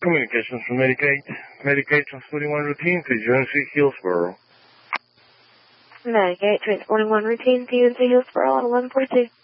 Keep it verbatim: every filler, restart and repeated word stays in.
Communications from Medicaid. Medicaid transporting one routine to U N C Hillsborough. Medicaid transporting one routine to U N C Hillsborough at eleven forty-two.